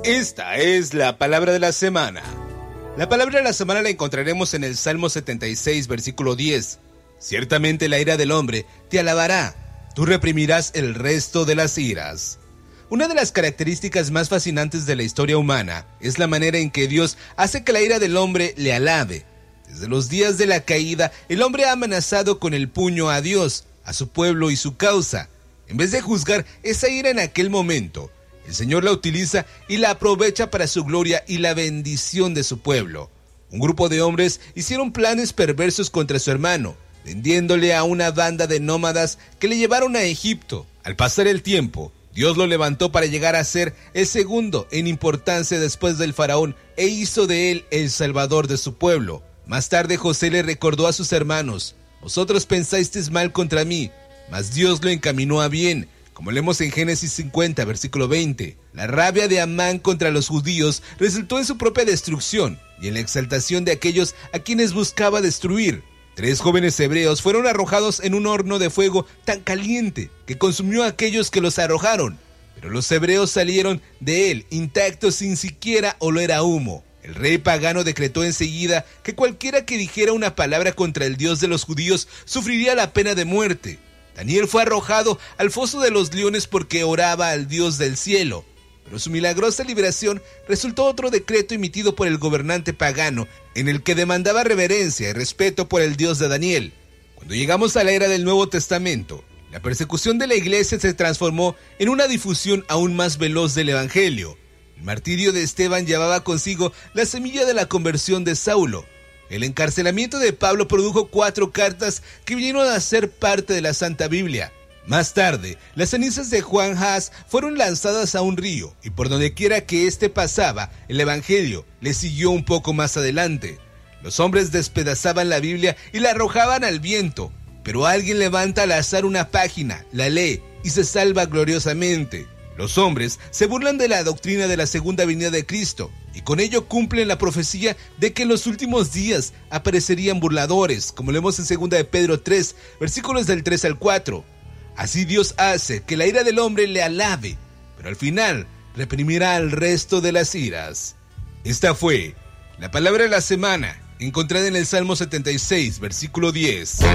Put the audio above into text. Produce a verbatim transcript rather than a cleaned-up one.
Esta es la palabra de la semana. La palabra de la semana la encontraremos en el Salmo setenta y seis, versículo diez. Ciertamente la ira del hombre te alabará, tú reprimirás el resto de las iras. Una de las características más fascinantes de la historia humana es la manera en que Dios hace que la ira del hombre le alabe. Desde los días de la caída, el hombre ha amenazado con el puño a Dios, a su pueblo y su causa. En vez de juzgar esa ira en aquel momento, el Señor la utiliza y la aprovecha para su gloria y la bendición de su pueblo. Un grupo de hombres hicieron planes perversos contra su hermano, vendiéndole a una banda de nómadas que le llevaron a Egipto. Al pasar el tiempo, Dios lo levantó para llegar a ser el segundo en importancia después del faraón e hizo de él el salvador de su pueblo. Más tarde José le recordó a sus hermanos: vosotros pensasteis mal contra mí, mas Dios lo encaminó a bien, como leemos en Génesis cincuenta, versículo veinte. La rabia de Amán contra los judíos resultó en su propia destrucción y en la exaltación de aquellos a quienes buscaba destruir. Tres jóvenes hebreos fueron arrojados en un horno de fuego tan caliente que consumió a aquellos que los arrojaron, pero los hebreos salieron de él intactos sin siquiera oler a humo. El rey pagano decretó enseguida que cualquiera que dijera una palabra contra el Dios de los judíos sufriría la pena de muerte. Daniel fue arrojado al foso de los leones porque oraba al Dios del cielo, pero su milagrosa liberación resultó otro decreto emitido por el gobernante pagano en el que demandaba reverencia y respeto por el Dios de Daniel. Cuando llegamos a la era del Nuevo Testamento, la persecución de la iglesia se transformó en una difusión aún más veloz del evangelio. El martirio de Esteban llevaba consigo la semilla de la conversión de Saulo. El encarcelamiento de Pablo produjo cuatro cartas que vinieron a ser parte de la Santa Biblia. Más tarde, las cenizas de Juan Hus fueron lanzadas a un río, y por donde quiera que éste pasaba, el evangelio le siguió un poco más adelante. Los hombres despedazaban la Biblia y la arrojaban al viento, pero alguien levanta al azar una página, la lee y se salva gloriosamente. Los hombres se burlan de la doctrina de la segunda venida de Cristo, y con ello cumplen la profecía de que en los últimos días aparecerían burladores, como leemos en segunda de Pedro tres, versículos del tres al cuatro. Así Dios hace que la ira del hombre le alabe, pero al final reprimirá al resto de las iras. Esta fue la palabra de la semana, encontrada en el Salmo setenta y seis, versículo diez.